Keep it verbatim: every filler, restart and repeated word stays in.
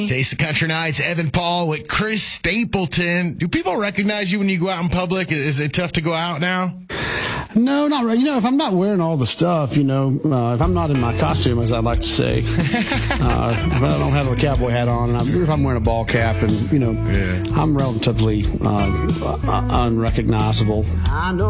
Taste of Country Nights, Evan Paul with Chris Stapleton. Do people recognize you when you go out in public? Is it tough to go out now? No, not really. You know, if I'm not wearing all the stuff, you know, uh, if I'm not in my costume, as I like to say, uh, if I don't have a cowboy hat on, and I'm, if I'm wearing a ball cap, and, you know, yeah. I'm relatively uh, uh, unrecognizable. I know